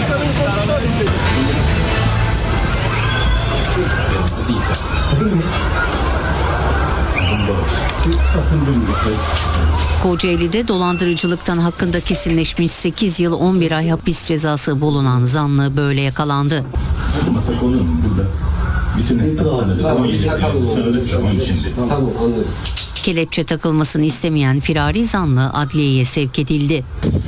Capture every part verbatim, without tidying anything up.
Kocaeli'de dolandırıcılıktan hakkında kesinleşmiş sekiz yıl on bir ay hapis cezası bulunan zanlı böyle yakalandı. Kelepçe takılmasını istemeyen firari zanlı adliyeye sevk edildi.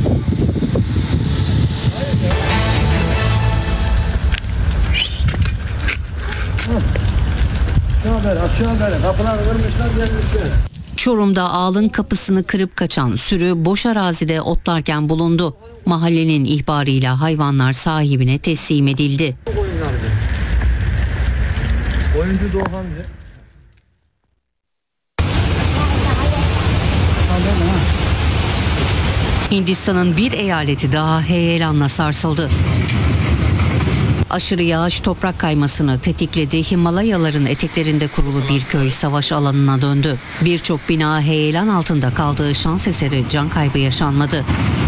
Çorum'da ağalın kapısını kırıp kaçan sürü boş arazide otlarken bulundu. Mahallenin ihbarıyla hayvanlar sahibine teslim edildi. Oyuncu Doğan diye. Hindistan'ın bir eyaleti daha heyelanla sarsıldı. Aşırı yağış toprak kaymasını tetikledi. Himalayaların eteklerinde kurulu bir köy savaş alanına döndü. Birçok bina heyelan altında kaldığı şans eseri can kaybı yaşanmadı.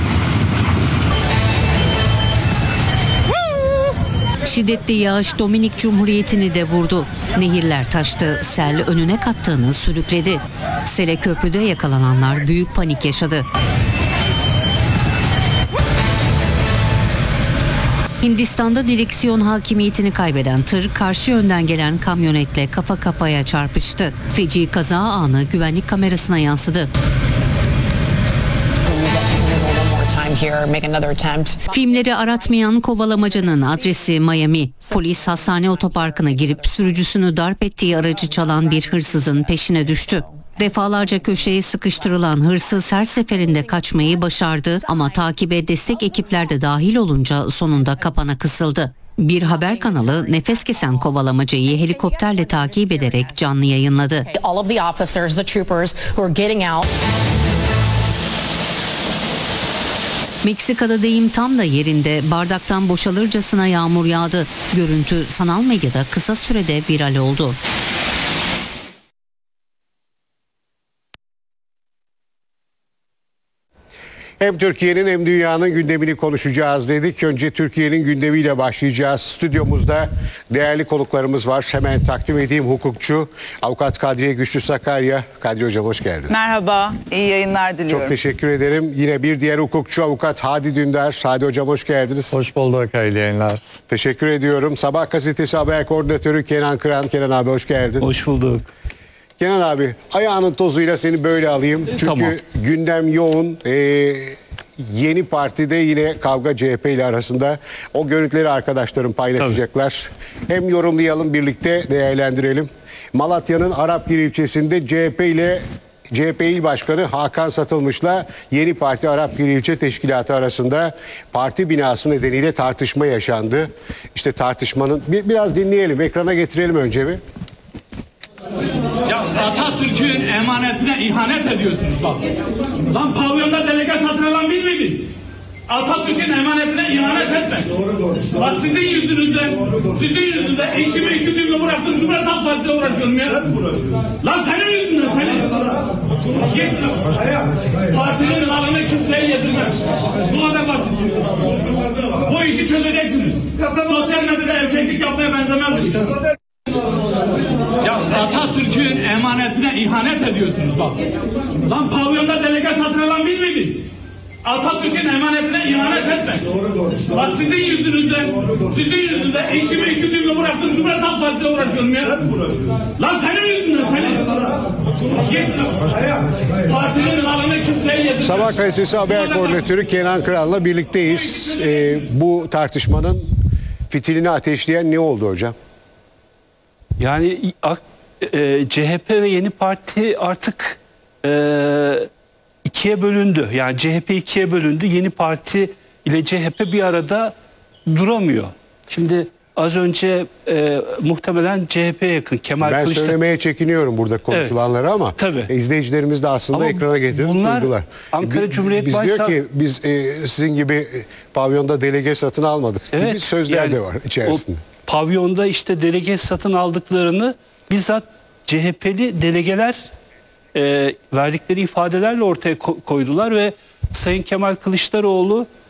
Şiddetli yağış Dominik Cumhuriyeti'ni de vurdu. Nehirler taştı, sel önüne kattığını sürükledi. Sele köprüde yakalananlar büyük panik yaşadı. Hindistan'da direksiyon hakimiyetini kaybeden tır karşı yönden gelen kamyonetle kafa kafaya çarpıştı. Feci kaza anı güvenlik kamerasına yansıdı. Filmleri aratmayan kovalamacanın adresi Miami. Polis hastane otoparkına girip sürücüsünü darp ettiği aracı çalan bir hırsızın peşine düştü. Defalarca köşeye sıkıştırılan hırsız her seferinde kaçmayı başardı ama takibe destek ekipler de dahil olunca sonunda kapana kısıldı. Bir haber kanalı nefes kesen kovalamacayı helikopterle takip ederek canlı yayınladı. Meksika'da deyim tam da yerinde bardaktan boşalırcasına yağmur yağdı. Görüntü sanal medyada kısa sürede viral oldu. Hem Türkiye'nin hem dünyanın gündemini konuşacağız dedik. Önce Türkiye'nin gündemiyle başlayacağız. Stüdyomuzda değerli konuklarımız var. Hemen takdim edeyim. Hukukçu Avukat Kadriye Güçlü Sakarya. Kadriye Hocam hoş geldiniz. Merhaba, iyi yayınlar diliyorum. Çok teşekkür ederim. Yine bir diğer hukukçu Avukat Hadi Dündar. Hadi Hocam hoş geldiniz. Hoş bulduk, hayırlı yayınlar. Teşekkür ediyorum. Sabah gazetesi haber koordinatörü Kenan Kıran. Kenan abi hoş geldin. Hoş bulduk. Kenan abi ayağının tozuyla seni böyle alayım. Çünkü Tamam. gündem yoğun. Ee, yeni partide yine kavga C H P ile arasında. O görüntüleri arkadaşlarım paylaşacaklar. Tabii. Hem yorumlayalım birlikte değerlendirelim. Malatya'nın Arapgil ilçesinde C H P ile C H P İl Başkanı Hakan Satılmış'la Yeni Parti Arapgil İlçe Teşkilatı arasında parti binası nedeniyle tartışma yaşandı. İşte tartışmanın bir, biraz dinleyelim. Ekrana getirelim önce bir. Ya Atatürk'ün emanetine ihanet ediyorsunuz bak. Lan pavyonda delege satın alan biz miydik? Atatürk'ün emanetine ihanet etme. Doğru konuş. Bak sizin yüzünüzden, sizin yüzünüzden eşimi gücümü bıraktım. Cumhuriyet Halk Partisi'ne uğraşıyorum ya. Lan senin yüzünden senin. Git. Partinin malını kimseye yedirmez. Bu kadar basit. Bu işi çözeceksiniz. Sosyal medyada erkeklik yapmaya benzemez. Ya Atatürk'ün emanetine ihanet ediyorsunuz bak. Lan pavyonda delege satın alan biz miydik? Atatürk'ün emanetine ihanet etme. Doğru konuş. Bak sizin yüzünüzden, sizin yüzünüzden eşimi gücümü bıraktım. Cumhuriyet Halk Partisi'ne uğraşıyorum ya. Lan senin yüzünden senin. Git. Partinin malını kimseye yedirmez. Sabah gazetesi haber koordinatörü Kenan Kıral'la birlikteyiz. Ee, bu tartışmanın fitilini ateşleyen ne oldu hocam? Yani e, C H P ve Yeni Parti artık e, ikiye bölündü. Yani C H P ikiye bölündü. Yeni Parti ile C H P bir arada duramıyor. Şimdi az önce e, muhtemelen C H P'ye yakın Kemal Ben Kılıçdaroğlu. söylemeye çekiniyorum burada konuşulanları evet, ama tabii. izleyicilerimiz de aslında ama ekrana getirip duydular. Ankara Biz, Cumhuriyet biz Başsavcısı diyor ki biz e, sizin gibi pavyonda delege satın almadık evet, gibi sözler yani de var içerisinde. Pavyonda işte delege satın aldıklarını bizzat C H P'li delegeler e, verdikleri ifadelerle ortaya ko- koydular ve Sayın Kemal Kılıçdaroğlu